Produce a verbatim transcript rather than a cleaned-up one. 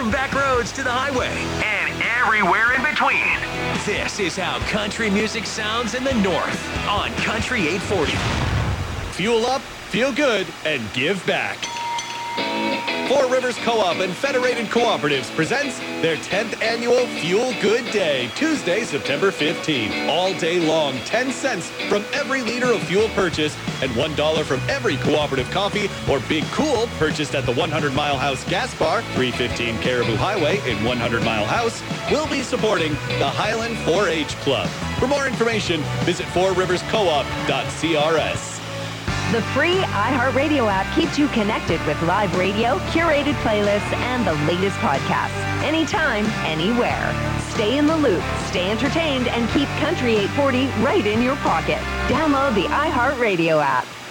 from back roads to the highway, and everywhere in between. This is how country music sounds in the North on Country eight forty. Fuel up, feel good, and give back. Four Rivers Co-op and Federated Cooperatives presents their tenth annual Fuel Good Day, Tuesday, September fifteenth. All day long, ten cents from every liter of fuel purchased and one dollar from every cooperative coffee or Big Cool purchased at the one hundred Mile House Gas Bar, three fifteen Caribou Highway in one hundred Mile House, will be supporting the Highland four H Club. For more information, visit four rivers co op dot c r s. The free iHeartRadio app keeps you connected with live radio, curated playlists, and the latest podcasts. Anytime, anywhere. Stay in the loop, stay entertained, and keep Country eight forty right in your pocket. Download the iHeartRadio app.